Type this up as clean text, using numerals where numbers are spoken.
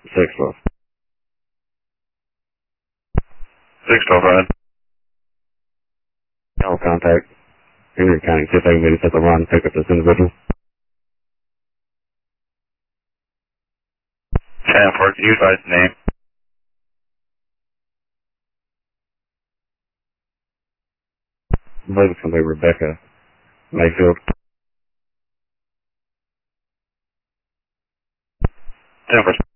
612. 612, go ahead. All contact. Henry County, see if I can get at the line and pick up this individual. 10-4, can you advise the name? I believe it's going to be Rebecca Mayfield. 10-4.